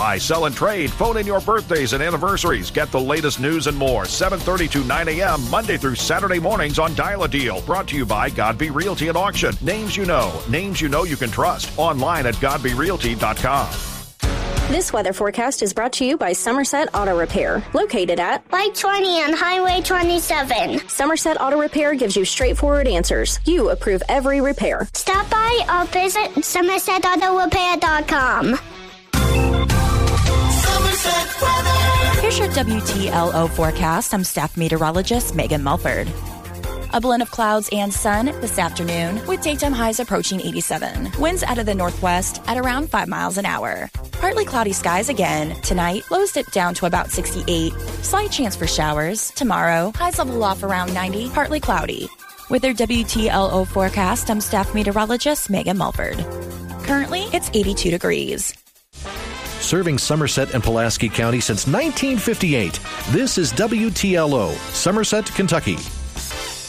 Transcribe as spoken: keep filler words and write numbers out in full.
Buy, sell, and trade. Phone in your birthdays and anniversaries. Get the latest news and more. seven thirty to nine a.m. Monday through Saturday mornings on Dial a Deal. Brought to you by Godby Realty and Auction. Names you know. Names you know you can trust. Online at godby realty dot com. This weather forecast is brought to you by Somerset Auto Repair, located at Light twenty and Highway twenty-seven. Somerset Auto Repair gives you straightforward answers. You approve every repair. Stop by or visit somerset auto repair dot com. Here's your W T L O forecast. I'm staff meteorologist Megan Mulford. A blend of clouds and sun this afternoon with daytime highs approaching eighty-seven. Winds out of the northwest at around five miles an hour. Partly cloudy skies again. Tonight, lows dip down to about sixty-eight. Slight chance for showers. Tomorrow, highs level off around ninety, partly cloudy. With their W T L O forecast, I'm staff meteorologist Megan Mulford. Currently, it's eighty-two degrees. Serving Somerset and Pulaski County since nineteen fifty-eight. This is W T L O, Somerset, Kentucky.